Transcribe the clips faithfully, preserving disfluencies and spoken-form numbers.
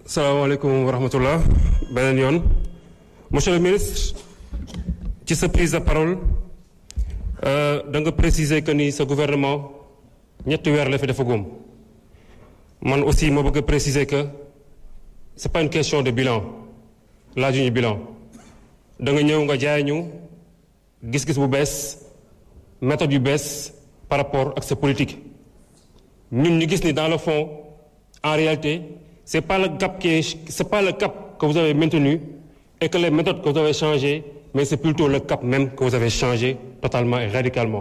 salaamaaleykum wa rahmatullah beneen yoon monsieur le ministre ci sa prise de parole da nga préciser que ni sa gouvernement ñetti weer la fi defagum man aussi ma bëgg a préciser que c'est pas une question de bilan laajuñu bilan da nga ñëw nga jaay ñu gis-gis bu bees méthode yu bees par rapport ak sa politique ñun ñu gis ni dans le fond en réalité c'est pas le cap qui est, c'est pas le cap que vous avez maintenu et que les méthodes que vous avez changées, mais c'est plutôt le cap même que vous avez changé totalement et radicalement.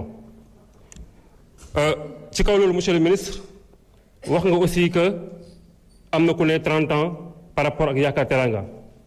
ci kaw loolu monsieur le ministre wax nga aussi que am na ku ne trente ans par rapport ak Yaakaar Teranga.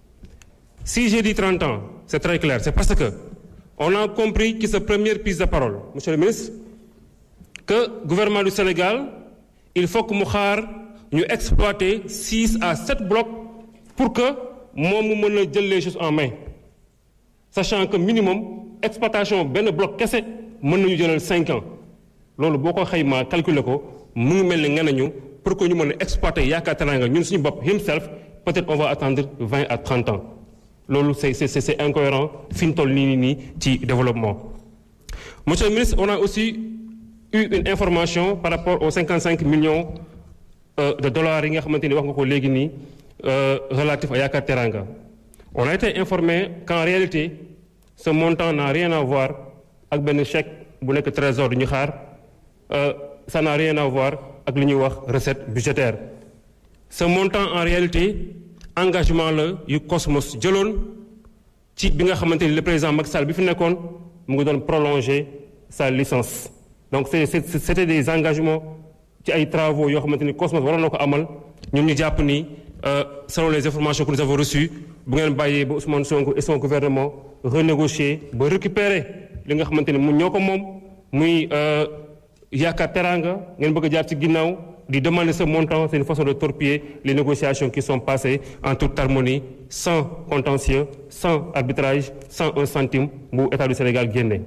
Si j'ai dit trente ans, c'est très clair, c'est parce que on a compris que sa première prise de parole monsieur le ministre que gouvernement du Sénégal il faut que mu xaar ñu exploiter six à sept blocs pour que moom mu mën a jël les choses en main sachant que minimum exploitation benn bloc kese mën nañu jëlal cinq ans loolu boo ko xaymaa calculer ko mu ngi mel ni nga nañu pour que ñu mën a exploiter Yaakaar Teranga ñun suñu bopp himself peut-être on va attendre vingt à trente ans loolu c'est c'est c'est incohérent fi ñu toll nii nii nii ci développement. Monsieur le ministre, on a aussi eu une information par rapport aux cinquante-cinq millions de dollars yi nga xamante ni wax nga ko léegi nii relatif à Yaakaar Teranga. On a été informé qu'en réalité ce montant n'a rien à voir ak benn chèque bu nekk trésor du ñu xaar ça n'a rien à voir ak li ñuy wax recette budgétaire. Ce montant en réalité engagement la yu Cosmos jëloon ci bi nga xamante ni le président Macky Sall bi fi nekkoon mu ngi doon prolonger sa licence donc c'est c'était des engagements ci ay travaux yoo xamante ni Cosmos waroon na ko amal ñun ñu jàpp ni selon les informations que nous avons reçues bu ngeen bàyyee ba Ousmane Sonko et son gouvernement renégocier ba récupérer li nga xamante ni mu ñoo ko moom muy Yaakaar Teranga ngeen bëgg a jaar ci ginnaaw di demander ce montant, c'est une façon de torpiller les négociations qui sont passées en toute harmonie, sans contentieux, sans arbitrage, sans un centime bu État du Sénégal génne.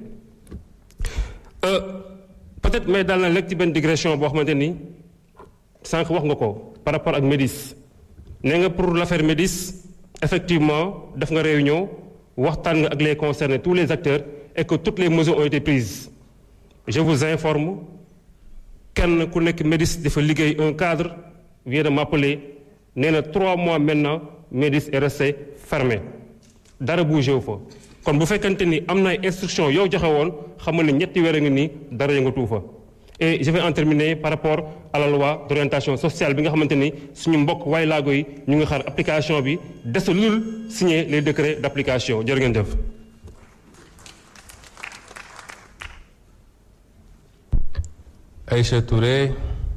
Euh, peut-être mais dans la lekk ci benn digression boo xamante ni sànq wax nga ko par rapport ak Médis nee nga pour l'affaire Médis effectivement def nga réunion waxtaan nga ak les concernés tous les acteurs et que toutes les mesures ont été prises. Je vous informe kenn ku nekk Médis dafa liggéey un cadre vient de m'appeler nee na trois mois maintenant Médis est resté fermé dara bougé wu fa kon bu fekkente ni am na ay instructions yow joxe woon xamal ne ñetti weer a ngi nii dara yëngatu fa. Et je vais en terminer par rapport à la loi d'orientation sociale bi nga xamante ni suñu mbokk waay laago yi ñu ngi xaar application bi des lu dul signer les décrets d'application jërë ngeen jëf. Aïcha Touré,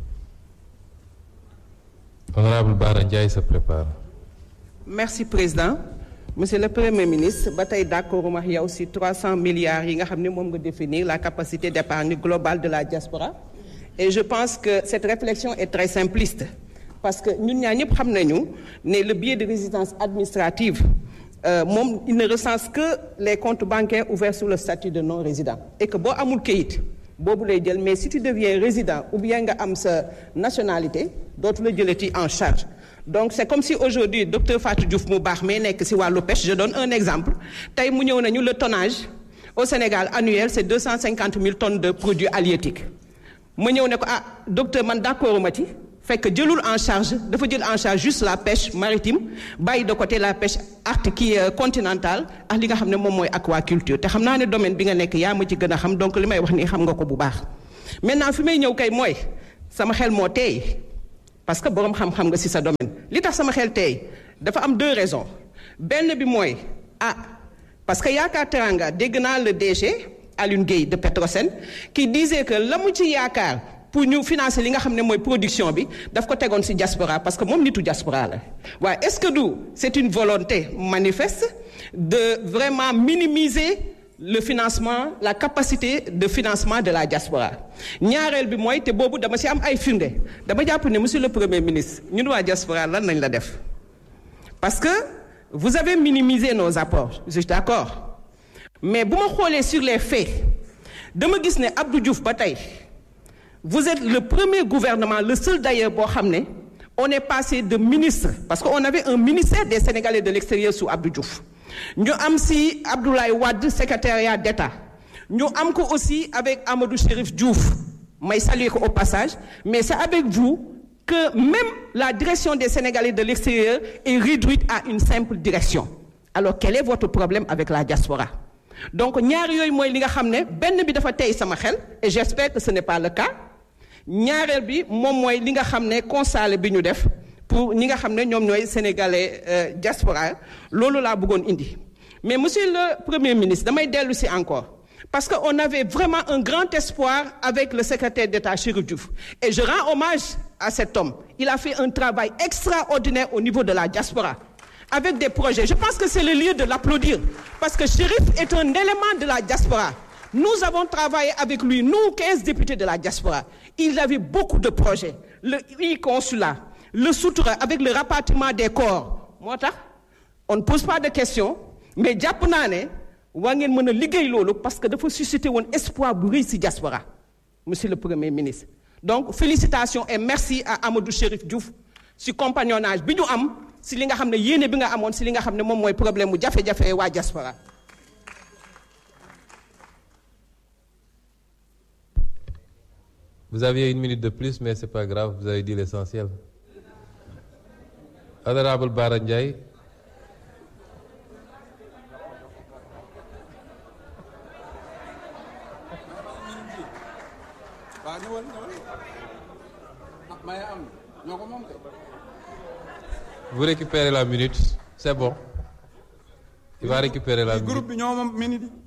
honorable Bara Ndiaye se prépare. Merci président. Monsieur le Premier ministre, ba tey d'accord ma yow ci trois cents milliards yi nga xam ne moom nga définir la capacité d'épargne globale de la diaspora. Et je pense que cette réflexion est très simpliste parce que ñun ñaa ñëpp xam nañu ne le billet de résidence administrative euh, moom il ne recense que les comptes bancaires ouverts sous le statut de non-résident et que boo amul kayit boobu lay jël mais si tu deviens résident ou bien nga am sa nationalité dootu la jëlati en charge. Donc c'est comme si aujourd'hui docteur Fatou Diouf mu baax mais nekk ci wàllu pêche je donne un exemple tey mu ñëw nañu le tonnage au Sénégal annuel c'est deux cent cinquante mille tonnes de produits halieutiques mu ñëw ne ko ah docteur man d'accord ma ci fekk jëlul en charge dafa jël en charge juste la pêche maritime bàyyi de côté la pêche arctique kii continentale ak li nga xam ne moom mooy aquaculture te xam naa ne domaine bi nga nekk yaa ma ci gën a xam donc li may wax nii xam nga ko bu baax maintenant fi may ñëw kay mooy sama xel moo teey parce que boroom xam-xam nga ci sa domaine li tax sama xel tey dafa am deux raisons benn bi mooy ah parce que Yaakaar Teranga dégg naa le D G Alioune Gueye de Petrosen qui disait que la mu ci yaakaar pour ñu financer li nga xam ne mooy production bi daf ko tegoon ci diaspora parce que moom nitu diaspora la waaye est-ce que du c'est une volonté manifeste de vraiment minimiser le financement la capacité de financement de la diaspora ñaareel bi mooy te boobu dama ci am ay firnde dama jàpp ne monsieur le premier ministre ñun waa diaspora lan nañ la def parce que vous avez minimisé nos apports je suis d'accord mais bu ma xoolee sur les faits dama gis ne Abdou Diouf ba tey vous êtes le premier gouvernement le seul d'ailleurs boo xam ne on est passé de ministre parce qu'on avait un ministère des Sénégalais de l'extérieur sous Abdou Diouf ñu am si Abdoulaye Wade secrétariat d'État ñu am ko aussi avec Amadou Chérif Diouf may saluer ko au passage mais c'est avec vous que même la direction des Sénégalais de l'extérieur est réduite à une simple direction alors quel est votre problème avec la diaspora donc ñaar yooyu mooy li nga xam ne benn bi dafa tey sama xel et j'espère que ce n'est pas le cas ñaareel bi moom mooy li nga xam ne constat bi ñu def pour ñi nga xam ne ñoom ñooy sénégalais euh, diaspora loolu laa bëggoon indi mais monsieur le premier ministre damay dellu si encore parce que on avait vraiment un grand espoir avec le secrétaire d'État Chérif Diouf et je rends hommage à cet homme il a fait un travail extraordinaire au niveau de la diaspora avec des projets je pense que c'est le lieu de l'applaudir parce que Chérif est un élément de la diaspora nous avons travaillé avec lui nous quinze députés de la diaspora il avait beaucoup de projets le e-consulat le Soutoura avec le rapatriement des corps moo tax on ne pose pas de questions mais jàpp naa ne waa ngeen mën a liggéey loolu parce que dafa susciter woon espoir bu rëy ci diaspora monsieur le premier ministre donc félicitations et merci à Amadou Chérif Diouf ci compagnonnage bi ñu am ci li nga xam ne yéene bi nga amoon ci li nga xam ne moom mooy problème mu jafe-jafe waa diaspora. Vous aviez une minute de plus mais c'est pas grave vous avez dit l'essentiel. Honorable Bara Ndiaye. Vous récupérez la minute, c'est bon. Il va récupérer la minute. Groupe bi ñoo moom minute yi.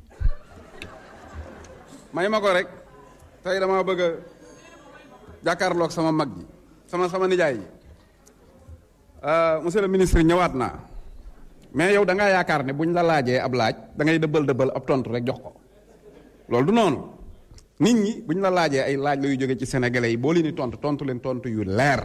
May ma ko rek. Tey dama bëgg a jàkkaarloog sama mag ji sama sama nijaay yi. Monsieur le ministre ñëwaat naa. Mais yow da ngaa yaakaar ne buñ la laajee ab laaj da ngay dëbbal dëbbal ab tontu rek jox ko. Loolu du noonu. Nit ñi buñ la laajee ay laaj la yu jóge ci sénégalais yi boo leen di tontu tontu leen tontu yu leer.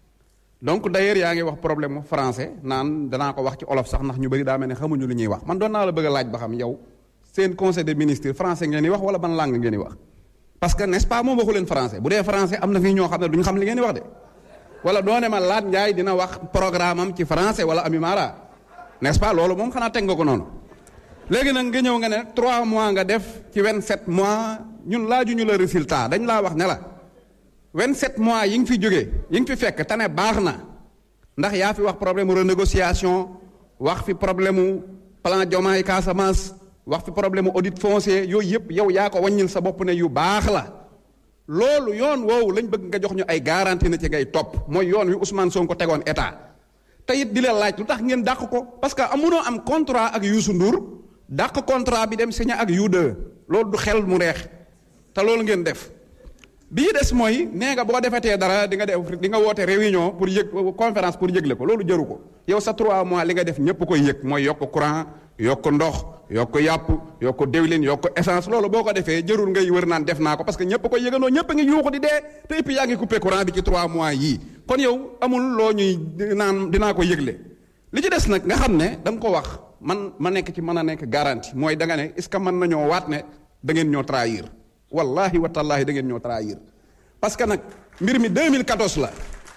Donc d'ailleurs yaa ngi wax problème mu français naan danaa ko wax ci olof sax ndax ñu bëri daa mel ne xamuñu lu ñuy wax man doon naa la bëgg a laaj ba xam yow seen conseil des ministres français ngeen di wax wala ban langue ngeen di wax. Parce que n'est-ce pas moom waxu leen français bu dee français am na fi ñoo xam ne duñ xam li ngeen di wax de wala doone ma Laat Njaay dina wax programme am ci français wala Ami Mara n'est-ce pas loolu moom xanaa teg nga ko noonu. léegi nag nga ñëw nga ne trois mois nga def ci vingt-sept mois ñun laajuñu la résultat dañ laa wax ne la. vingt-sept mois yi nga fi jógee yi nga fi fekk te ne baax na ndax yaa fi wax problème mu renégociation wax fi problème mu plan Diomaye Casamance wax fi problème mu audit foncier yooyu yëpp yow yaa ko wàññil sa bopp ne yu baax la loolu yoon woowu lañ bëgg nga jox ñu ay garantie na ci ngay topp mooy yoon wi Ousmane Sonko tegoon état te it di leen laaj lu tax ngeen dàq ko parce que amunoo am contrat ak Youssou Ndour dàq contrat bi dem signé ak U deux loolu du xel mu reex te loolu ngeen def. bii des mooy nee nga boo defetee dara di nga def di nga woote réunion pour yëg conférence pour yëgle ko loolu jëru ko yow sa trois mois li nga def ñëpp koy yëg mooy yokk courant yokk ndox yokk yàpp yokk déwlin yokk essence loolu boo ko defee jërul ngay wër naan def naa ko parce que ñëpp koy yëgandoo ñëpp a ngi yuuxu di dee te et puis yaa ngi coupé courant bi ci trois mois yii kon yow amul loo ñuy naan dinaa ko yëgle li ci des nag nga xam ne da nga ko wax man ma nekk ci mën a nekk garantie mooy da nga ne est-ce que mën nañoo waat ne da ngeen ñoo trahir wallahi wa tallahi da ngeen ñoo trahir parce que nag mbir mi deux mille quatorze la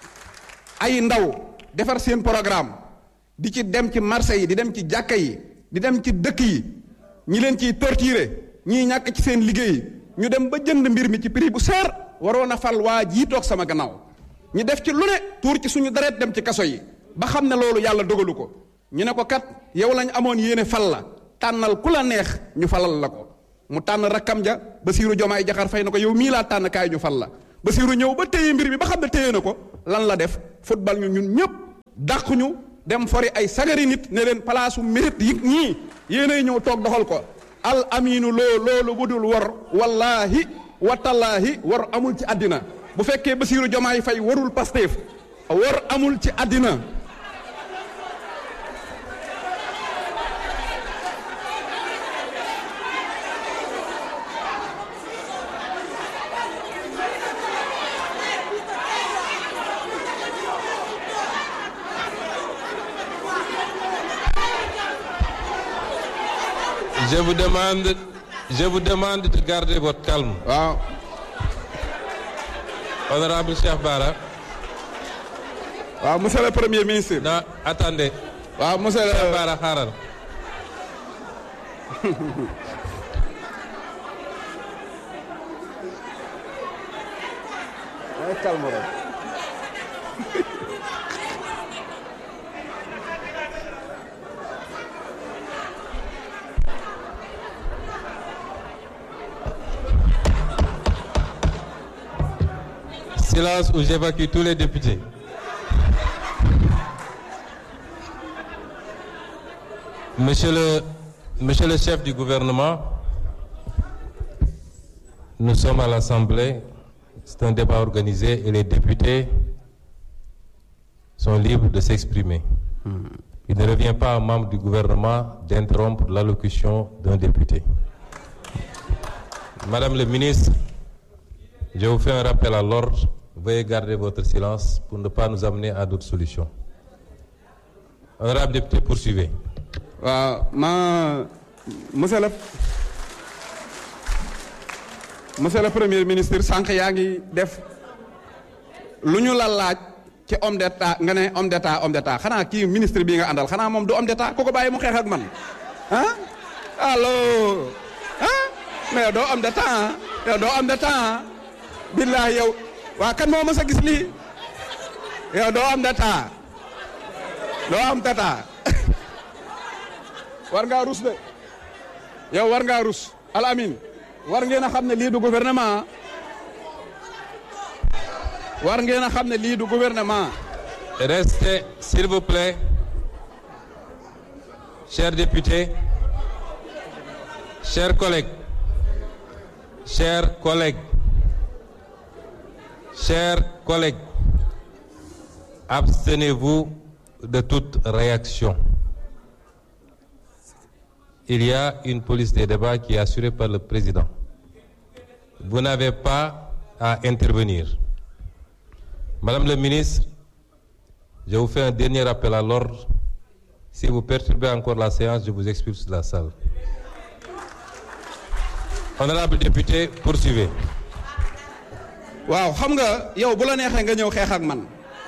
ay ndaw defar seen programme di ci dem ci marché yi di dem ci jàkka yi di dem ci dëkk yi ñi leen ciy torturer ñii ñàkk ci seen liggéey ñu dem ba jënd mbir mi ci prix bu seer waroon a fal waa jii toog sama gannaaw ñu def ci lu ne tuur ci suñu deret dem ci kaso yi ba xam ne loolu yàlla dogalu ko ñu ne ko kat yow lañ amoon yéene fal la tànnal ku la neex ñu falal la ko mu tànn rakkam ja Bassirou Diomaye Diakhar Faye na ko yow mii laa tànn kaay ñu fal la Bassirou ñëw ba téye mbir mi ba xam ne téye na ko lan la def football ñu ñun ñëpp dàq ñu dem fori ay sagari nit ne leen palaasu mérite yi ñii yéenay ñëw toog doxal ko al aminu loo loolu bu dul war wallaahi watallaahi war amul ci àddina bu fekkee Bassirou Diomaye Faye warul Pastef war amul ci àddina Je vous demande, je vous demande de garder votre calme. waaw. Honorable Cheikh Bara. waaw monsieur le premier ministre. non attendez. waaw monsieur le. Cheikh Bara xaaral. ay calme rek. Silence ou j'évacue tous les députés. Monsieur le, monsieur le chef du gouvernement, nous sommes à l'Assemblée, c'est un débat organisé et les députés sont libres de s'exprimer. Il ne revient pas aux membres du gouvernement d'interrompre l'allocution d'un député. Madame le ministre, je vous fais un rappel à l'ordre. Veuillez garder votre silence pour ne pas nous amener à d'autres solutions. Honorable député, poursuivez. waaw ma monsieur le monsieur le premier ministre sànq yaa ngi def lu ñu la laaj ci homme d'état nga ne homme d'état homme d'état xanaa kii ministre bii nga àndal xanaa moom du homme d'état ku ko bàyyi mu xeex ak man ah allo ah mais doo homme d'état yow doo homme d'état billahi yow waa kan moo mës a gis lii yow doo homme d'état doo homme d'état war ngaa rus de yow war ngaa rus Al-Amine war ngeen a xam ne lii du gouvernement war ngeen a xam ne lii du gouvernement. Restez, s'il vous plaît. Chers députés, chers collègues, chers collègues, chers collègues, abstenez-vous de toute réaction. Il y a une police des débats qui est assurée par le président. Vous n'avez pas à intervenir. Madame le ministre, je vous fais un dernier rappel à l'ordre. Si vous perturbez encore la séance, je vous expulse de la salle. Honorable député, poursuivez. waaw xam nga yow bu la neexee nga ñëw xeex ak man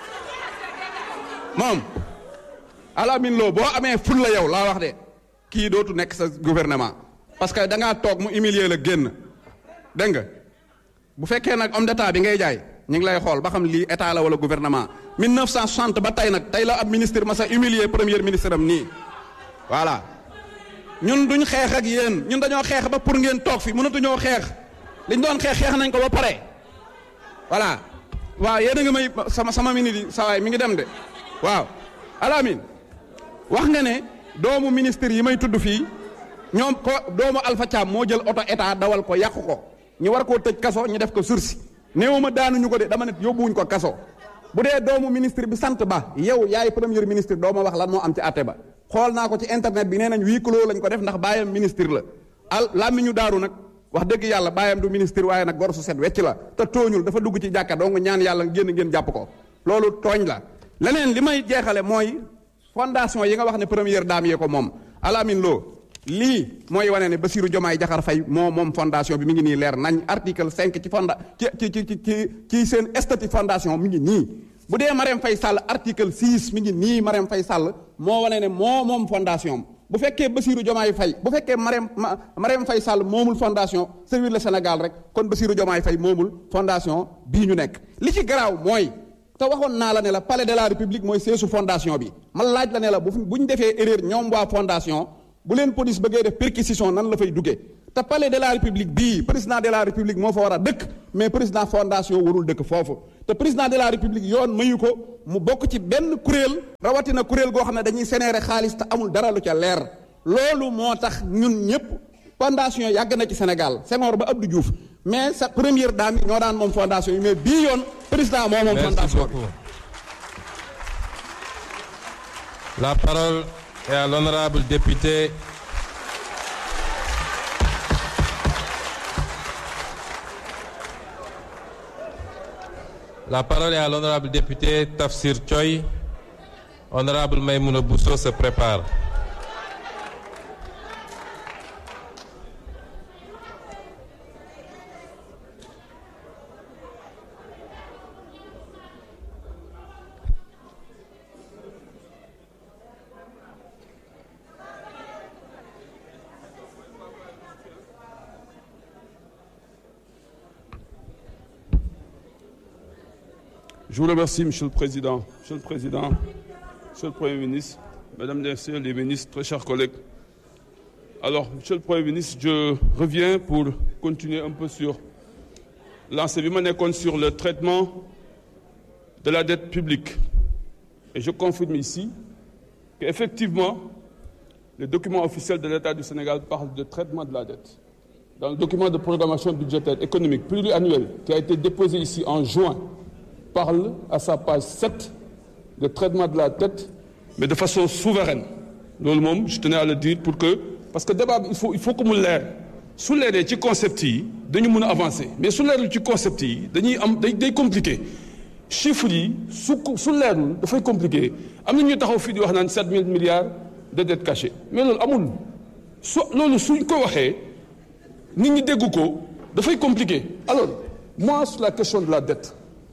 moom Al-Amine Lo boo amee ful la yow laa wax de. kii dootu nekk sa gouvernement parce que da ngaa toog mu humilier la génn dégg nga bu fekkee nag homme d'état bi ngay jaay ñu ngi lay xool ba xam lii état la wala gouvernement mille neuf cent soixante ba tey nag tey la ab ministre ma sa humilier premier ministre am nii voilà ñun duñ xeex ak yéen ñun dañoo xeex ba pour ngeen toog fi mënatuñoo xeex liñ doon xeex xeex nañ ko ba pare voilà waaw yéen a nga may sama sama minute yi sawaay mi ngi dem de waaw Al-Amine wax nga ne doomu ministre yi may tudd fii ñoom ko doomu Alpha Thiam moo jël oto état dawal ko yàqu ko ñu war koo tëj kaso ñu def ko sursis néewuma daanuñu ko de dama ne yóbbuwuñ ko kaso bu dee doomu ministre bi sant ba yow yaay premier ministre doo ma wax lan moo am ci àtte ba xool naa ko ci internet bi nee nañ huis clos lañ ko def ndax baayam ministre la al làmmiñu daaru nag wax dëgg yàlla baayam du ministre waaye nag gor su set wecc la te tooñul dafa dugg ci jàkka dong ñaan yàlla génn ngeen jàpp ko loolu tooñ la leneen li may jeexale mooy fondation yi nga wax ne première dame yee ko moom Al-Amine Lo lii mooy wane ne Bassirou Diomaye Diakhar Faye moo moom fondation bi mi ngi nii leer nañ article cinq ci fonda ci ci ci ci ci seen statut fondation mi ngi nii bu dee Marème Faye Sall article six mi ngi nii Marème Faye Sall moo wane ne moo moom fondation bu fekkee Bassirou Diomaye Faye bu fekkee Marème Marème Faye Sall moomul fondation Servir le Sénégal rek kon Bassirou Diomaye Faye moomul fondation bii ñu nekk li ci garaaw mooy te waxoon naa la ne la palais de la république mooy seesu fondation bi ma laaj la ne la bu bu ñu defee erreur ñoom waa fondation bu leen police bëggee def perquisition nan la fay duggee te palais de la république bii président de la république moo fa war a dëkk mais président fondation warul dëkk foofu te président de la république yoon mayu ko mu bokk ci benn kuréel rawatina kuréel goo xam ne dañuy sénéere xaalis te amul dara lu ca leer loolu moo tax ñun ñëpp fondation yàgg na ci Sénégal Senghor ba Abdou Diouf mais sa première dame yi ñoo daan moom fondation yi mais bii yoon président moo moom fondation bi. La parole est à l'honorable député La parole est à l'honorable député Tafsir Thioye. Honorable Maïmouna Bousso se prépare. Je vous remercie, Monsieur le Président. Monsieur le Président, Monsieur le Premier ministre, Mesdames et Messieurs les ministres, très chers collègues. Alors, Monsieur le Premier ministre, je reviens pour continuer un peu sur l'enseignement sur le traitement de la dette publique. Et je confirme ici qu'effectivement, les documents officiels de l'État du Sénégal parlent de traitement de la dette. Dans le document de programmation budgétaire économique pluriannuel qui a été déposé ici en juin, parle à sa page sept de traitement de la dette, mais de façon souveraine. loolu moom je tenais à le dire pour que parce que débat il faut il faut que mu leer su leeree ci concept yi dañu mën a avancer mais su leerul ci concept yi dañuy am day day compliqué chiffres yi su su leerul dafay compliqué am na ñuy taxaw fii di wax naan sept mille milliards de dettes cachées mais loolu amul su loolu suñ ko waxee nit ñi dégg ko dafay compliqué. Alors moi sur la question de la dette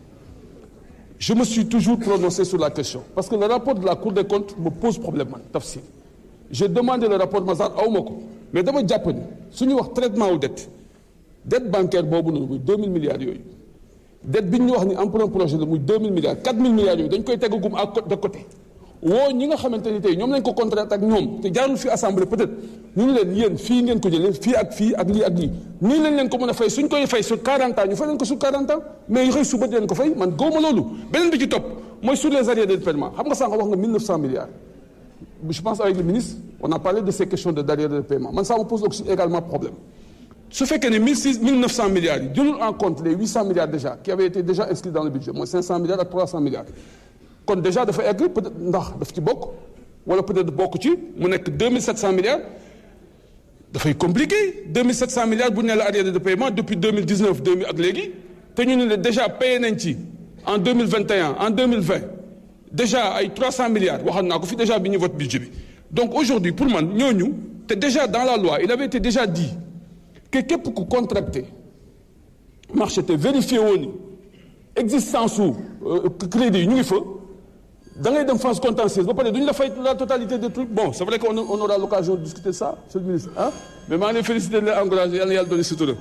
je me suis toujours prononcé sur la question parce que le rapport de la Cour des comptes me pose problème man Tafsir j'ai demandé le rapport Mazar awma ko mais dama jàpp ni su ñuy wax traitement wu dette dette bancaire boobu noonu muy deux mille milliards yooyu dette bi ñu wax ni emprunt projet la muy deux mille milliards quatre mille milliards yooyu dañ koy tegagum à de côté woo ñi nga xamante ni tey ñoom lañ ko contrat ak ñoom te jaarul fi assemblée peut-être ñu ngi leen yéen fii ngeen ko jëlee fii ak fii ak lii ak lii nii lañ leen ko mën a fay suñ koy fay sur quarante ans ñu fay leen ko sur quarante ans mais xëy suba di leen ko fay man gawma loolu beneen bi ci topp mooy sur les arriérés de paiement xam nga sànq wax nga mille neuf cents milliards je pense avec le ministre on a parlé de ces questions de arriérés de paiement man ça me pose aussi également problème su fekkee ne mille six mille neuf cents milliards yi jëlul en compte les huit cents milliards déjà qui avaient été déjà inscrits dans le budget mooy cinq cents milliards ak trois cents milliards kon déjà dafa egg peut-être ndax daf ci bokk wala peut-être bokk ci mu nekk deux mille sept cents milliards dafay compliqué deux mille sept cents milliards bu ñu nee la arriéré de paiement depuis deux mille dix-neuf deux mille ak léegi te ñu ne déjà payé nañ ci en deux mille vingt et un en deux mille vingt déjà ay trois cents milliards waxoon naa ko fi déjà bi ñu vote budget bi donc aujourd'hui pour man ñooñu te déjà dans la loi il avait été déjà dit que képp ku contracté marché te vérifié woon ni existence su crédit yi ñu ngi fa da ngay dem phase contentieuse ba pare duñu la fay la totalité des trucs bon c'est vrai qu'on on aura l'occasion de discuter ça monsieur le ministre ah mais maa ngi lay féliciter de la encourager yàlla na yàlla dolli sutura.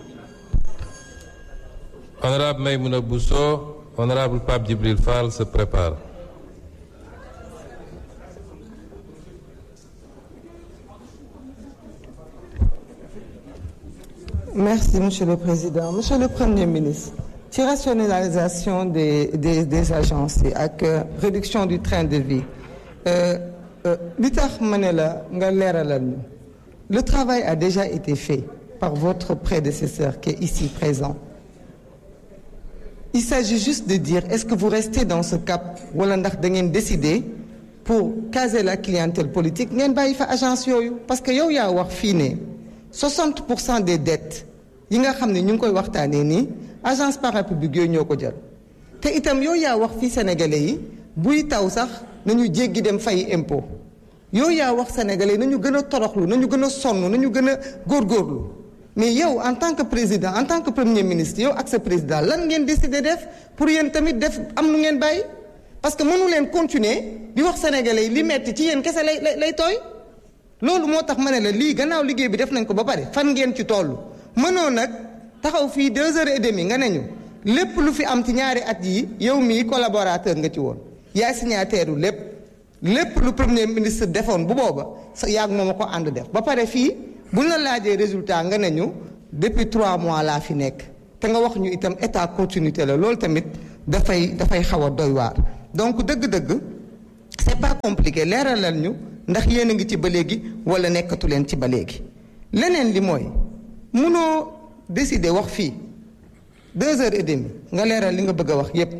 Honorable Maïmouna Bousso, honorable Pape Djibril Fall se prépare. Merci monsieur le président monsieur le premier ministre. ci rationalisation des des des agences yi ak réduction du train de vie li tax ma ne la nga leeralal ñu le travail a déjà été fait par votre prédécesseur qui est ici présent il s'agit juste de dire est-ce que vous restez dans ce cap wala ndax da ngeen décider pour caser la clientèle politique ngeen bàyyi fa agence yooyu parce que yow yaa wax fii ne soixante pour cent des dettes yi nga xam ne ñu ngi koy waxtaanee nii agence parapublique yooyu ñoo ko jël te itam yow yaa wax fii sénégalais yi buy taw sax nañu jéggi dem fay impôt yow yaa wax sénégalais yi nañu gën a toroxlu nañu gën a sonn nañu gën a góorgóorlu mais yow en tant que président en tant que premier ministre yow ak sa président lan ngeen décider def pour yéen tamit def am nu ngeen bàyyi parce que mënu leen continuer di wax sénégalais yi li metti ci yéen kese lay lay tooy loolu moo tax ma ne la lii gannaaw liggéey bi def nañ ko ba pare fan ngeen ci toll mënoo nag taxaw fii deux heures et demie nga ne ñu lépp lu fi am ci ñaari at yi yow mii collaborateur nga ci woon yaay signataire u lépp lépp lu premier ministre defoon bu booba sa yaag moom a ko ànd def ba pare fii buñ la laajee résultat nga ne ñu depuis trois mois laa fi nekk te nga wax ñu itam état continuité la loolu tamit dafay dafay xaw a doy waar donc dëgg-dëgg c'est pas compliqué leeralal ñu ndax yéen a ngi ci ba léegi wala nekkatu leen ci ba léegi leneen li mooy munoo décider wax fii deux heures et demie nga leeral li nga bëgg a wax yépp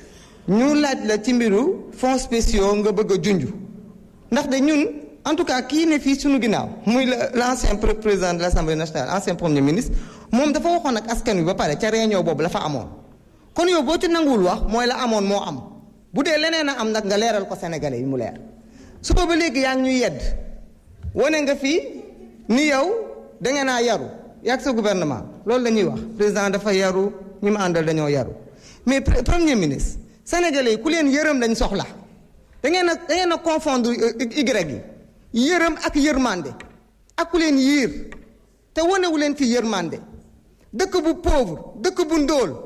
ñu laaj la ci mbiru fonds spéciaux nga bëgg a junj ndax de ñun en tout cas kii ne fii suñu ginnaaw muy l'ancien président de l'Assemblée nationale ancien premier ministre moom dafa waxoon ak askan wi ba pare ca réunion boobu la fa amoon kon yow boo ci nanguwul wax mooy la amoon moo am bu dee leneen a am nag nga leeral ko sénégalais yi mu leer suba ba léegi yaa ngi ñuy yedd wane nga fii ni yow da ngeen a yaru yàgg sa gouvernement loolu la ñuy wax président dafa yaru ñi mu àndal dañoo yaru mais premier ministre sénégalais yi ku leen yërëm lañ soxla da ngeen a da ngeen a confondre y yi yërëm ak yërmande ak ku leen yiir te wanewu leen fi yërmande dëkk bu pauvre dëkk bu ndóol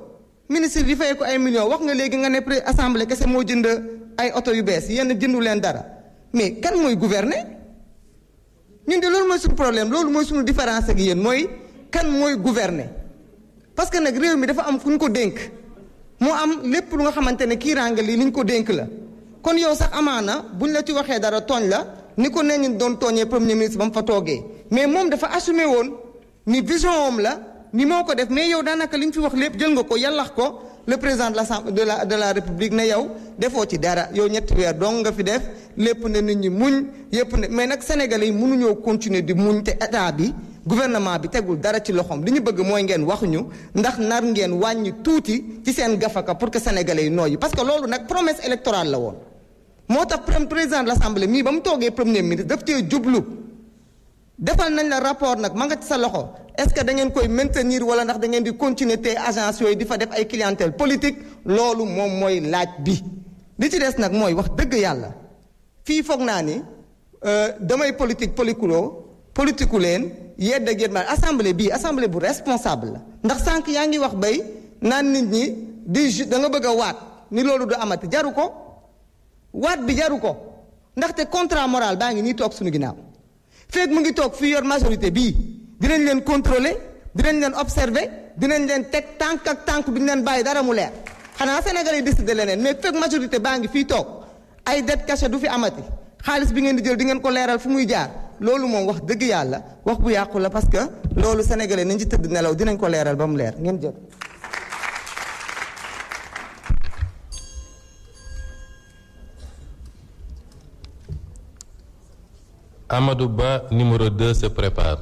ministre bi fay ko ay millions wax nga léegi nga ne pré assemblée kese moo jënd ay oto yu bees yenn jëndu leen dara mais kan mooy gouverner ñun de loolu mooy suñu problème loolu mooy suñu différence ak yéen mooy kan mooy gouverner parce que nag réew mi dafa am fu ñu ko dénk moo am lépp lu nga xamante ne kiiraange lii li ñu ko dénk la kon yow sax amaana buñ la ci waxee dara tooñ la ni ko nee ñu doon tooñee premier ministre ba mu fa toogee mais moom dafa assumé woon ni vision am la ni moo ko def mais yow daanaka li ñu fi wax lépp jël nga ko yàllax ko le président de l'Assemblée de la de la république ne yow defoo ci dara yow ñetti weer dong nga fi def lépp ne nit ñi muñ yépp ne mais nag sénégalais yi mënuñoo continuer di muñ te état bi gouvernement bi tegul dara ci loxoom li ñu bëgg mooy ngeen waxuñu ndax nar ngeen wàññi tuuti ci seen gafaka pour que sénégalais yi nooyi parce que loolu nag promesse électorale la woon moo tax président de l'Assemblée mii ba mu toogee premier ministre daf cee jublu defal nañ la rapport nag ma nga ci sa loxo est-ce que da ngeen koy maintenir wala ndax da ngeen di continuer te agence yooyu di fa def ay clientèle politique loolu moom mooy laaj bi li ci des nag mooy wax dëgg yàlla fii foog naa ni damay politique politikuloo politiku leen yedd ak yedd ma assemblée bii assemblée bu responsable la ndax sànq yaa ngi wax bay naan nit ñi di da nga bëgg a waat ni loolu du amati jaru ko waat bi jaru ko ndaxte contrat moral baa ngi nii toog suñu ginnaaw feeg mu ngi toog fii yor majorité bii dinañ leen contrôler dinañ leen observer dinañ leen teg tànk ak tànk duñ leen bàyyi dara mu leer xanaa Sénégal yi décidé leneen mais feeg majorité baa ngi fii toog ay dette cachée du fi amati xaalis bi ngeen di jël di ngeen ko leeral fu muy jaar loolu moom wax dëgg yàlla wax bu yàqu la parce que loolu sénégalais nañ ci tëdd nelaw dinañ ko leeral ba mu leer ngeen jël. Amadou Ba, numéro deux, se prépare.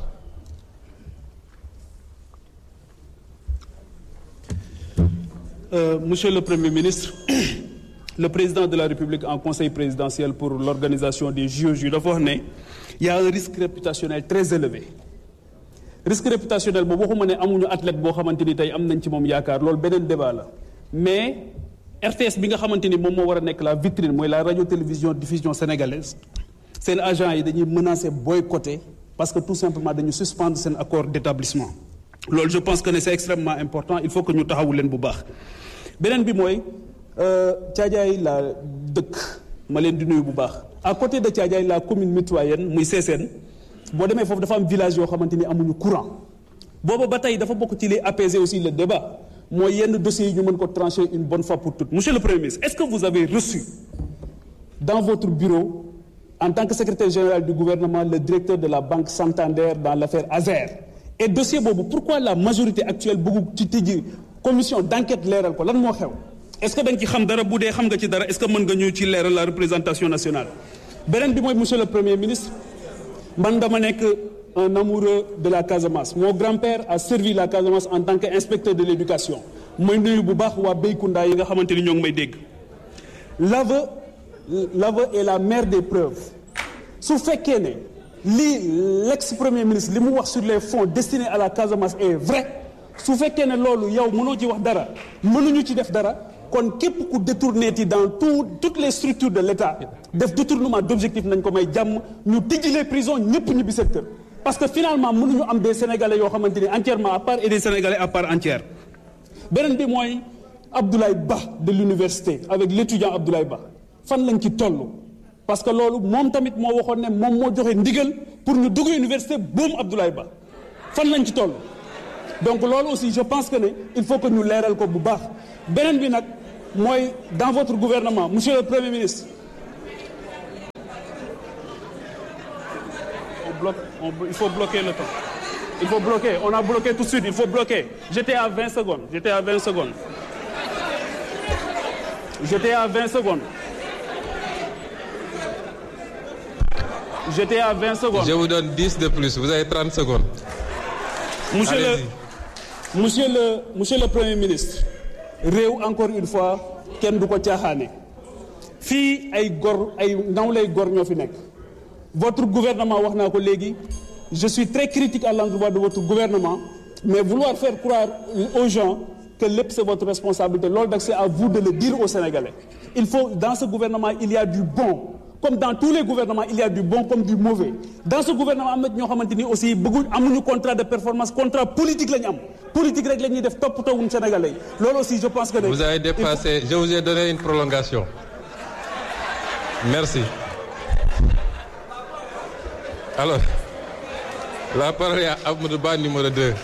Euh, Monsieur le Premier ministre, le président de la République en conseil présidentiel pour l'organisation des J O J dafa wax ne il y a un risque réputationnel très élevé. Risque réputationnel boobu waxuma ne amuñu athlète boo xamante ni tey am nañ ci moom yaakaar loolu beneen débat la mais R T S bi nga xamante ni moom moo war a nekk la vitrine mooy la radio télévision diffusion sénégalaise seen agent yi dañuy menacer boycotter parce que tout simplement dañu suspendre seen accord d'établissement loolu je pense que ne c'est extrêmement important il faut que ñu taxawu leen bu baax beneen bi mooy Thiadiaye la dëkk ma leen di nuyu bu baax à côté de Thiadiaye la commune mitoyenne muy Sessène boo demee foofu dafa am village yoo xamante ni amuñu courant booba ba tey dafa bokk ci liy apaiser aussi le débat mooy yenn dossiers yi ñu mën ko trancher une bonne fois pour toutes monsieur le Premier ministre est-ce que vous avez reçu dans votre bureau en tant que secrétaire général du gouvernement le directeur de la banque Santander dans l'affaire Azer et dossier boobu pourquoi la majorité actuelle bëggu ci tijji commission d'enquête leeral ko lan moo xew est-ce que da nga ci xam dara bu dee xam nga ci dara est-ce que mën nga ñu ci leeral la représentation nationale beneen bi mooy monsieur le Premier ministre man dama nekk un amoureux de la Casamance mon grand-père a servi la Casamance en tant qu'inspecteur de l'éducation mooy nuyu bu baax waa Béykunda yi nga xamante ni ñoo ngi may dégg l'aveu l'aveu est la mère des preuves su fekkee ne lii l'ex-premier ministre li mu wax sur les fonds destinés à la Casamance est vrai su fekkee ne loolu yow mënoo ci wax dara mënuñu ci def dara kon képp ku détourné ti dans tout toutes les structures de l'État def détournement d'objectifs nañ ko may jàmm ñu tijji les prisons ñëpp ñibbi seen kër parce que finalement mënuñu am des Sénégalais yoo xamante ni entièrement à part et des Sénégalais à part entière beneen bi mooy Abdoulaye Ba de l'université avec l'étudiant Abdoulaye Ba fan lañ ci toll parce que loolu moom tamit moo waxoon ne moom moo joxe ndigal pour ñu dugg université boom Abdoulaye Ba fan lañ ci toll donc loolu aussi je pense que ne il faut que ñu leeral ko bu baax beneen bi nag mooy dans votre gouvernement monsieur le Premier ministre on bloque on, il faut bloquer le temps il faut bloquer on a bloqué tout de suite il faut bloquer j'étais à vingt secondes j'étais à vingt secondes j'étais à vingt secondes j'étais à vingt secondes je vous donne dix de plus vous avez trente secondes monsieur le monsieur le monsieur le Premier ministre réew encore une fois kenn du ko caaxaane fii ay gor ay nawlay gor ñoo fi nekk votre gouvernement wax naa ko léegi je suis très critique à l'endroit de votre gouvernement mais vouloir faire croire aux gens que lépp c'est votre responsabilité loolu nag c'est à vous de le dire aux Sénégalais il faut dans ce gouvernement il y a du bon comme dans tous les gouvernements il y a du bon comme du mauvais dans ce gouvernement am na ñoo xamante ni aussi bëgguñ amuñu contrat de performance contrat politique la ñu am politique rek la ñuy def toppatoowuñ Sénégalais yi loolu aussi je pense que. Vous avez dépassé faut... je vous ai donné une prolongation merci alors la parole est à Amadou Ba numéro deux.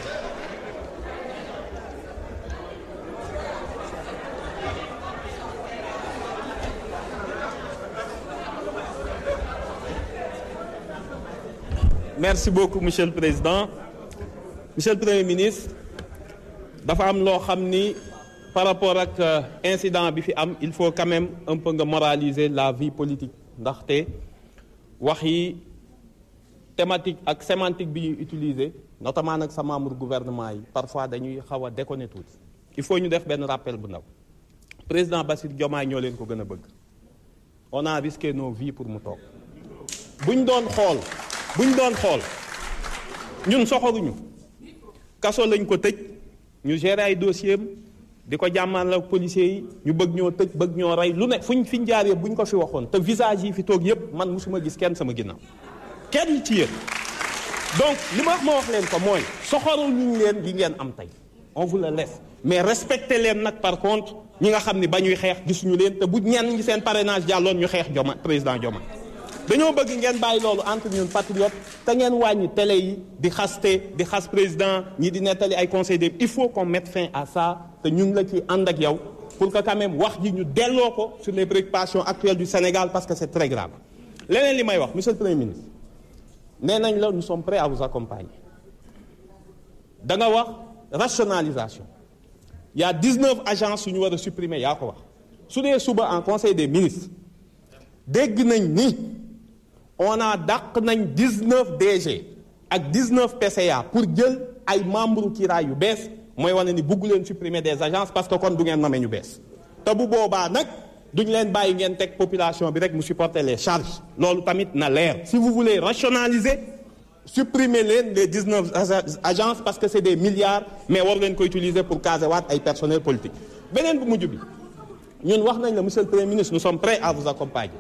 Merci beaucoup monsieur le président monsieur le premier ministre dafa am loo xam ni par rapport ak incident bi fi am il faut quand même un peu nga moraliser la vie politique ndaxte wax yi thématique ak sémantique bi ñuy utiliser notamment nag sa membre gouvernement yi parfois dañuy xaw a déconner tuuti il faut ñu def benn rappel bu ndaw président Bassirou Diomaye ñoo leen ko gën a bëgg on a risqué nos vies pour mu toog buñ doon xool buñ doon xool ñun soxoruñu kaso lañ ko tëj ñu gérer ay dossiers am di ko jàmmal ak policiers yi ñu bëgg ñoo tëj bëgg ñoo rey lu ne fuñ fiñ jaar yëpp buñ ko fi waxoon te visage yi fi toog yëpp man musuma gis kenn sama ginnaaw kenn ci yéen donc li ma wax ma wax leen ko mooy soxoruñu leen li ngeen am tey on vous le laisse mais respecté leen nag par contre ñi nga xam ni ba ñuy xeex gisuñu leen te bu ñenn ñi seen parrainage jàlloon ñu xeex Diomaye président Diomaye dañoo bëgg ngeen bàyyi loolu entre ñun patriote te ngeen wàññi télé yi di xaste di xas président ñi di nettali ay conseils de il faut qu'on mette fin à ça te ñu ngi la ci ànd ak yow pour que quand même wax ji ñu delloo ko sur les préoccupations actuelles du Sénégal parce que c'est très grave. leneen li may wax monsieur le premier ministre nee nañ la nous sommes prêts à vous accompagner da nga wax rationalisation il y a dix-neuf agences yu ñu war a supprimer yaa ko wax su dee suba en conseil des ministres dégg nañ ni. on a dàq nañ dix-neuf D G ak dix-neuf P C A pour jël ay membres kiiraay yu bees mooy wane ni bugg leen supprimer des agences parce que kon du ngeen nommer ñu bees te bu boobaa nag duñ leen bàyyi ngeen teg population bi rek mu supporter les charges loolu tamit na leer si vous voulez rationaliser supprimer leen les dix-neuf agences parce que c'est des milliards mais war leen ko utiliser pour caser waat ay personnel politique beneen bu mujj bi ñun wax nañ la monsieur le premier ministre nous sommes prêts à vous accompagner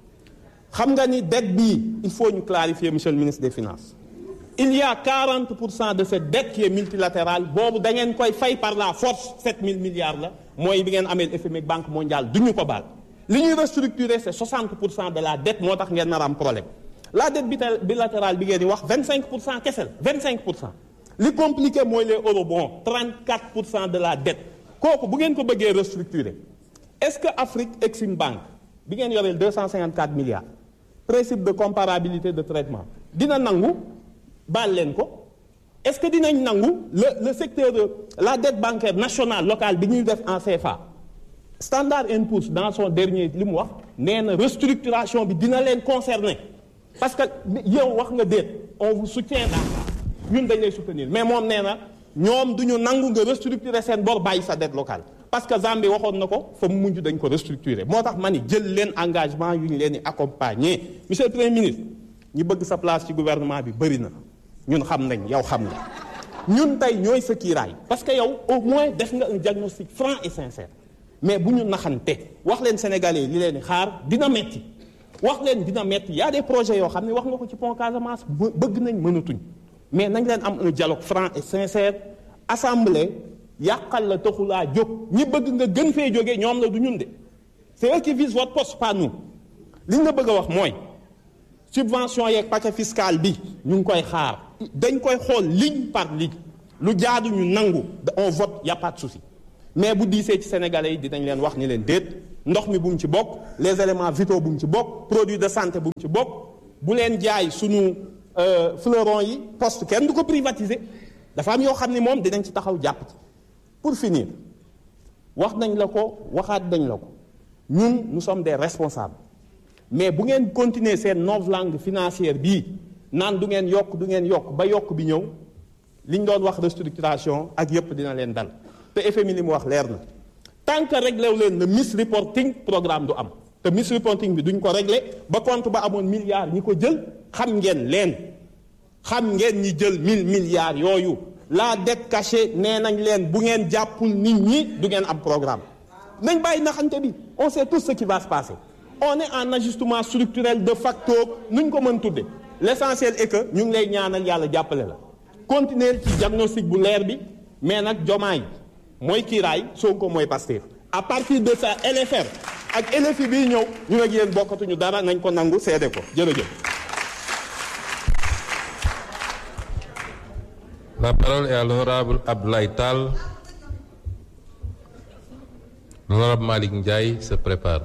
xam nga ni dette bii il faut ñu clarifier monsieur le ministre des finances il y a quarante pour cent de cette dette qui est multilatérale boobu da ngeen koy fay par la force sept mille milliards la mooy bi ngeen amee F M I Banque mondiale du ñu ko baal li ñuy restructurer c'est soixante pour cent de la dette moo tax ngeen nar am problème la dette bilatérale bi ngeen di wax vingt-cinq pour cent kese la vingt-cinq pour cent li compliqué mooy les eurobonds trente-quatre pour cent de la dette kooku bu ngeen ko bëggee restructurer est-ce que Afrique Exim Banque bi ngeen yoreel deux cent cinquante-quatre milliards principe de comparabilité de traitement dina nangu baal leen ko est-ce que dinañ nangu le le secteur de la dette bancaire nationale locale bi ñuy def en C F A Standard and Poor's dans son dernier li mu wax nee na restructuration bi dina leen concerner parce que yow wax nga déet on vous soutient dans ñun dañ lay soutenir mais moom nee na ñoom du ñu nangu nga restructurer seen bor bàyyi sa dette locale parce que Zambie waxoon na ko fa mu mujj dañ ko restructurer moo tax ma ni jël leen engagement yu ñu leen di accompagner monsieur le premier ministre ñi bëgg sa place ci gouvernement bi bëri na ñun xam nañ yow xam nga ñun tey ñooy sa kiiraay parce que yow au moins def nga un diagnostic franc et sincère mais bu ñu naxante wax leen sénégalais li leen di xaar dina metti wax leen dina metti y a des projets yoo xam ne wax nga ko ci pont Casamance bëgg nañ mënatuñ mais nañ leen am un dialogue franc et sincère assemblée yàqal la taxulaa jóg ñi bëgg nga gën fee jógee ñoom la du ñun de c'est eux qui visent votre poste pas nous li nga bëgg a wax mooy subvention yeeg paquet fiscal bi ñu ngi koy xaar dañ koy xool ligne par ligne lu jaadu ñu nangu on vote y a pas de souci mais bu diisee ci sénégalais yi dinañ leen wax ni leen déet ndox mi bu mu ci bokk les éléments vitaux bu mu ci bokk produits de santé bu mu ci bokk bu leen jaay sunu fleuron yi poste kenn du ko privatiser dafa am yoo xam ne moom dinañ ci taxaw jàpp ci pour finir wax nañ la ko waxaat nañ la ko ñun nous sommes des responsables mais bu ngeen continuer seen novlangue financière bii naan du ngeen yokk du ngeen yokk ba yokk bi ñëw li ñu doon wax restructuration ak yépp dina leen dal te F M I li mu wax leer na tant que réglé wu leen le misreporting programme du am te misreporting bi duñ ko réglé ba compte ba amoon milliards ñi ko jël xam ngeen leen xam ngeen ñi jël mille milliards yooyu la dette cachée nee nañ leen bu ngeen jàppul nit ñi du ngeen am programme nañ bàyyi naxante bi on sait tout ce qui va se passer on est en ajustement structurel de facto nuñ ko mën tudde l'essentiel est que ñu ngi lay ñaanal yàlla jàppale la continuer ci diagnostic bu leer bi mais nag Diomaye mooy kiiraay Sonko mooy Pastef à partir de ça L F R ak L F I bii ñëw ñu ak yéen bokkatuñu dara nañ ko nangu seede ko jërëjëf. La parole est à l'honorable Abdoulaye Tall. L'honorable Malick Ndiaye se prépare.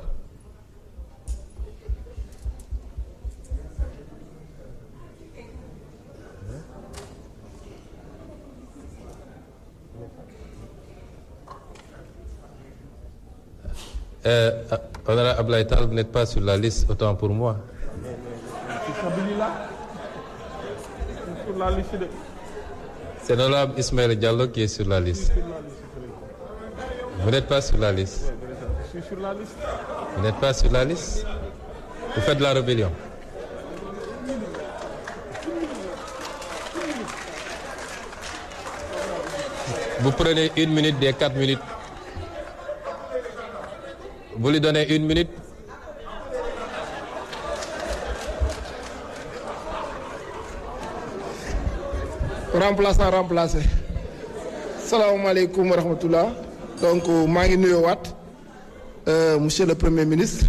Euh, honorable Abdoulaye Tall, vous n'êtes pas sur la liste, autant pour moi. C'est l'honorable Ismaël Diallo qui est sur la liste. Vous n'êtes pas sur la liste. Je suis sur la liste. Vous n'êtes pas sur la liste. Vous faites de la rébellion. Vous prenez une minute des quatre minutes. Vous lui donnez une minute. Remplaçant remplacé. Salaamaaleykum wa rahmatullah. Donc maa ngi nuyoowaat monsieur le premier ministre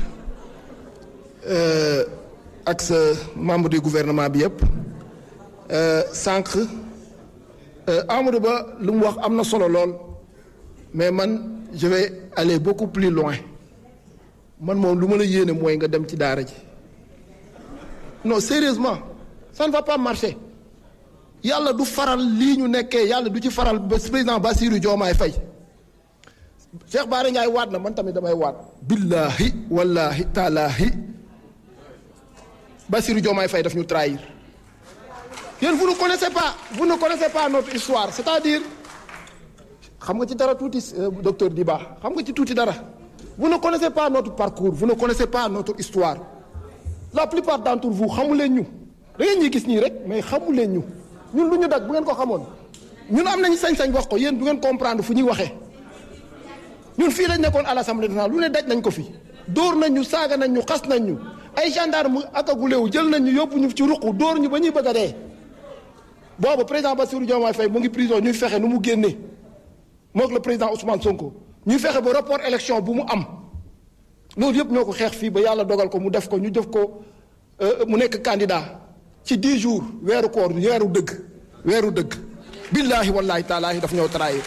ak sa membre du gouvernement bi yëpp sànq Amadou Ba lu mu wax am na solo lool mais man je vais aller beaucoup plus loin man moom lu ma la yéene mooy nga dem ci daara ji non sérieusement ça ne va pas marcher. yàlla du faral lii ñu nekkee yàlla du ci faral ba président Bassirou Diomaye Faye Cheikh Bara Ndiaye waat na man tamit damay waat billahi wallahi taalaahi Bassirou Diomaye Faye daf ñu trahir yéen vous ne connaissez pas vous ne connaissez pas notre histoire c'est-à-dire xam nga ci dara tuuti docteur Diba xam nga ci tuuti dara vous ne connaissez pas notre parcours vous ne connaissez pas notre histoire la plupart d'entre vous xamu leen ñu da ngeen ñuy gis nii rek mais xamu leen ñu ñun lu ñu dag bu ngeen ko xamoon ñun am nañu sañ-sañ wax ko yéen du ngeen comprendre fu ñuy waxee ñun fii lañ nekkoon à l'Assemblée nationale lu ne daj nañ ko fi dóor nañ ñu saaga nañ ñu xas nañ ñu ay gendarme akagulewu jël nañ ñu yóbbu ñu ci ruqu dóor ñu ba ñuy bëgg a dee boobu président Bassirou Diomaye Faye mu ngi prison ñuy fexe nu mu génnee mook le président Ousmane Sonko ñuy fexe ba report élection bu mu am loolu yëpp ñoo ko xeex fii ba yàlla dogal ko mu def ko ñu def ko mu nekk candidat ci dix jours weeru koor weeru dëgg weeru dëgg billaahi wallaahi taalaahi daf ñëw trahir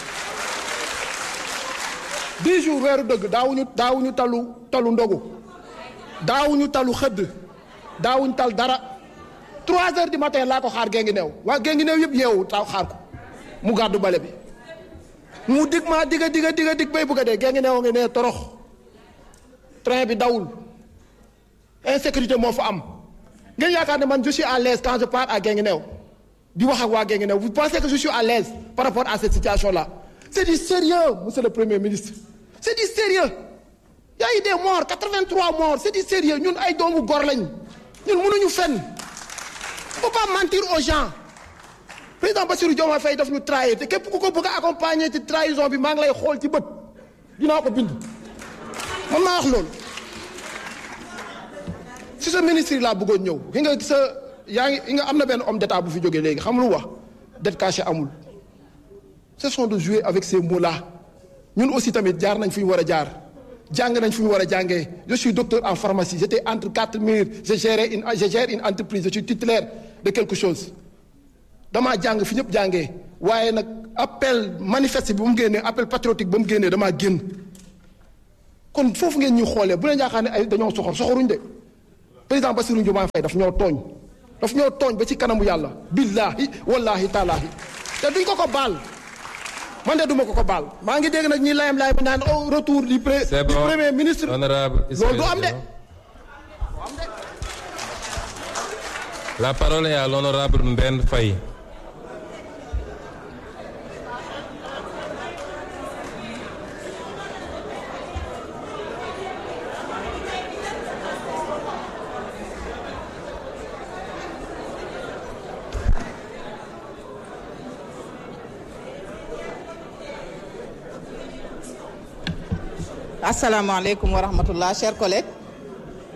dix jours weeru dëgg daawuñu daawuñu talu talu ndogu daawuñu talu xëdd daawuñu tal dara trois heures du matin laa ko xaar gée ngi neew waa gée ngi neew yëpp yeewu taw xaar ko mu gàddu bale bi mu dig maa digga digga digga dig bay bëgg a dee gée ngi neew ngi nee torox train bi dawul insécurité moo fa am ngeen yaakaar ne man je suis à l'aise quand je pars à Guinguinéo di wax ak waa Guinguinéo vous pensez que je suis à l'aise par rapport à cette situation là c'est du sérieux monsieur le premier ministre c'est du sérieux y a eu des morts quatre-vingt-trois morts c'est du sérieux ñun ay doomu gor lañ ñun mënuñu fenn faut pas mentir aux gens président Bassirou Diomaye Faye daf ñu trahir te képp ku ko bëgg a accompagner ci trahison bi maa ngi lay xool ci bët dinaa ko bind man maa wax loolu si sa ministre yi laa bëggoon ñëw ki nga sa yaa ngi nga am na benn homme d'état bu fi jógee léegi xam lu wax dette cachée amul cessons de jouer avec ces mots là ñun aussi tamit jaar nañ fu ñu war a jaar jàng nañ fu ñu war a jàngee je suis docteur en pharmacie j'étais entre quatre murs je gérais une je gère une entreprise je suis titulaire de quelque chose damaa jàng fi ñëpp jàngee waaye nag appel manifeste bi ba mu génnee appel patriotique ba mu génnee damaa génn kon foofu ngeen ñuy xoolee bu leen yaakaar ne ay dañoo soxor soxoruñ de président Bassirou Diomaye Faye daf ñoo tooñ daf ñoo tooñ ba ci kanamu yàlla billaahi wallaahi taalaahi te duñ ko ko baal man de duma ko ko baal maa ngi dégg nag ñi layam layam naan au retour du pré C'est du bon, premier ministre honorable loolu du am de La parole est à l'honorable Mbène Faye. Assalamu alaikum wa rahmatullah, chers collègues.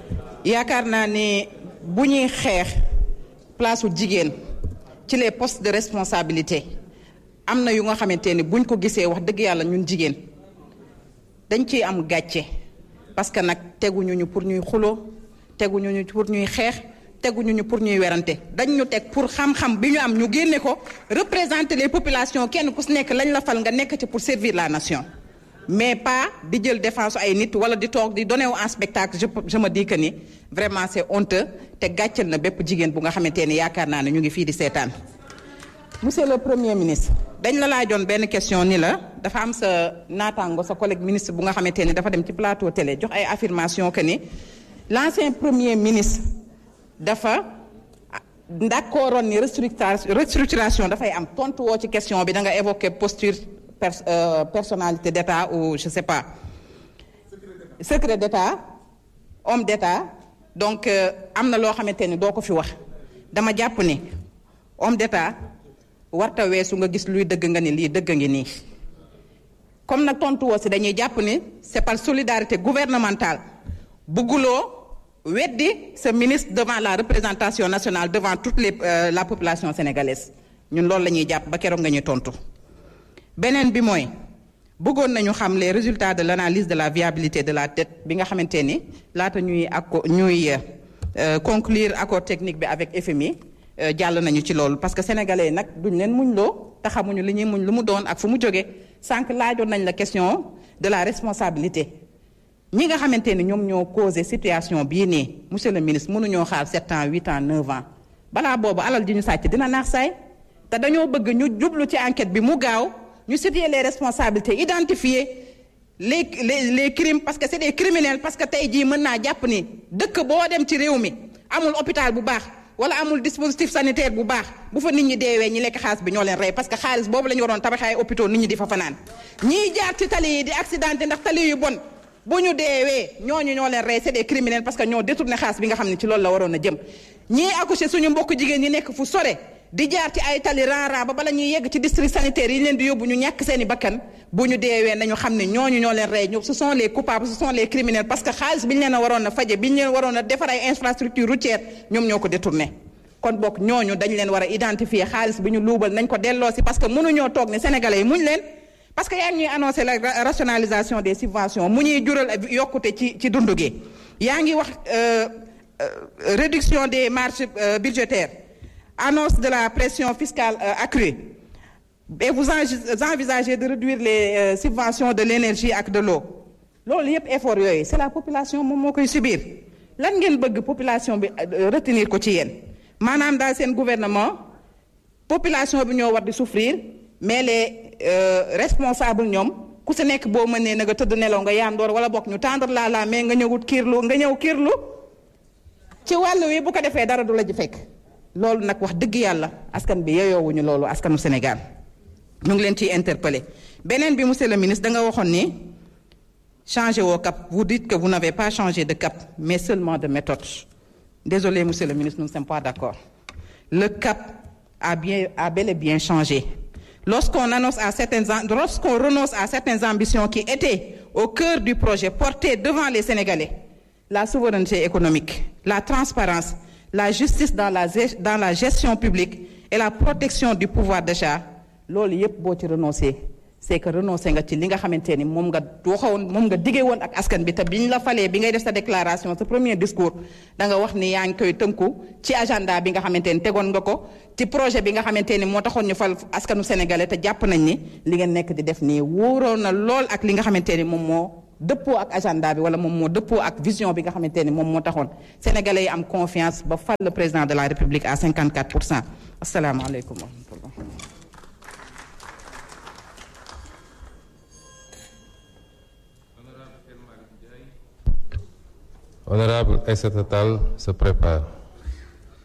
yaakaar naa ne bu ñuy xeex place u jigéen ci les postes de responsabilité am na yu nga xamante ni buñ ko gisee wax dëgg yàlla ñun jigéen dañ ciy am gàcce parce que nag teguñu ñu pour ñuy xuloo teguñu ñu pour ñuy xeex teguñu ñu pour ñuy werante dañ ñu teg pour xam-xam bi ñu am ñu génne ko représenter les populations kenn ku si nekk lañ la fal nga nekk ci pour servir la nation mais pas di jël défense ay nit wala di toog di donner en spectacle je je me dis que ni vraiment c'est honteux te gàcceel na bépp jigéen bu nga xamante ni yaakaar naa ne ñu ngi fii di seetaan. Monsieur le Premier ministre dañ la laajoon benn question ni la dafa am sa naataango sa collègue ministre bu nga xamante ni dafa dem ci plateau télé jox ay affirmation que ni l'ancien premier ministre dafa d'accordoon ni restructuration restructuration dafay am tontu woo ci question bi da nga évoquer posture pers euh, personnalité d'État ou je sais pas secret d'État homme d'État donc euh, am na loo xamante ni doo ko fi wax dama jàpp ni homme d'État warta weesu nga gis luy dëgg nga ni lii dëgg ngi nii comme nag tontu woo si dañuy jàpp ni c'est par solidarité gouvernementale bugguloo weddi ce ministre devant la représentation nationale devant toute les euh, la population sénégalaise ñun loolu la ñuy jàpp ba keroog nga ñuy tontu beneen bi mooy bëggoon nañu xam les résultats de l'analyse de la viabilité de la dette bi nga xamante ni laata ñuy accord ñuy euh, conclure accord technique bi avec F M I jàll nañu ci loolu parce que sénégalais nag duñ leen muñ loo te xamuñu li ñuy muñ lu mu doon ak fu mu jógee sànq laajoon nañ la question de la responsabilité ñi nga xamante ni ñoom ñoo causé situation bii nii monsieur le ministre mënuñoo xaar sept ans huit ans neuf ans balaa boobu alal ji ñu sàcc dina naax saay te dañoo bëgg ñu jublu ci enquête bi mu gaaw ñu situer les responsabilités identifier les les les crimes parce que c'est des criminels parce que tey jii mën naa jàpp ni dëkk boo dem ci réew mi amul hôpital bu baax wala amul dispositif sanitaire bu baax bu fa nit ñi deewee ñi lekk xaalis bi ñoo leen rey parce que xaalis boobu la ñu waroon tabaxee ay hôpitaux nit ñi di fa fanaan ñiy jaar ci tali yi di accidenté ndax tali yu bon bu ñu deewee ñooñu ñoo leen rey c'est des criminels parce que ñoo détourné xaalis bi nga xam ne ci loolu la waroon a jëm ñiy accouché suñu mbokk jigéen ñi nekk fu sore di jaar ci ay tali ran-ran ba bala ñuy yegg ci district sanitaire yi leen di yóbbu ñu ñàkk seen i bakkan bu ñu deewee nañu xam ne ñooñu ñoo leen rey ñu ce sont les coupables ce sont les criminels parce que xaalis bi ñu leen a waroon a faje bi ñu leen waroon a defar ay infrastructure routière ñoom ñoo ko détourné kon bokk ñooñu dañ leen war a identifier xaalis bi ñu luubal nañ ko delloo si parce que mënuñoo toog ne sénégalais yi muñ leen parce que yaa ngi ñuy annoncé la rationalisation des subventions mu ñuy jural yokkute ci ci dundu gi yaa ngi wax réduction des marges budgétaires annonce de la pression fiscale accrue et vous envisagez de réduire les subventions de l'énergie ak de l'eau loolu yëpp effort yooyu c'est la population moom moo koy subir lan ngeen bëgg population bi retenir ko ci yéen maanaam daal seen gouvernement population bi ñoo war di souffrir mais les euh, responsables ñoom ku si nekk boo mënee na nga tëdd nelaw nga yaandoor wala bokk ñu tendre la la mais nga ñëwut kiirlu nga ñëw kiirlu ci wàllu wi bu ko defee dara du la ji fekk loolu nag wax dëgg yàlla askan bi yeyoowuñu loolu askanu Sénégal ñu ngi leen ciy interpeller beneen bi monsieur le ministre da nga waxoon ni changer au cap vous dites que vous n'avez pas changé de cap mais seulement de méthode désolé monsieur le ministre nous ne sommes pas d'accord le cap a bien a bel et bien changé lorsqu'on annonce à certaines lorsqu'on renonce à certaines ambitions qui étaient au cœur du projet porté devant les Sénégalais la souveraineté économique la transparence la justice dans la dans la gestion publique et la protection du pouvoir d'achat loolu yépp boo ci renoncer c'est que renoncer nga ci li nga xamante ni moom nga waxoon moom nga diggee woon ak askan bi te biñ la falee bi ngay def sa déclaration sa premier discours da nga wax ni yaa ngi koy tënku ci agenda bi nga xamante ni tegoon nga ko ci projet bi nga xamante ni moo taxoon ñu fal askanu sénégalais te jàpp nañ ni li ngeen nekk di def nii wóoroon na lool ak li nga xamante ni moom moo dëppoo ak agenda bi wala moom moo dëppoo ak vision bi nga xamante ni moom moo taxoon sénégalais yi am confiance ba fal le président de la république à cinquante-quatre pour cent asalaamaaleykum wa rahmatullah. Honorable Aïssata Tall se prépare.